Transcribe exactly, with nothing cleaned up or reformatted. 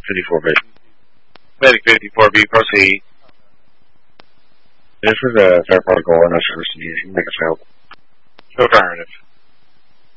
fifty-four B. Medic fifty-four B, proceed. This is a third protocol in our service. You can make us help. Affirmative.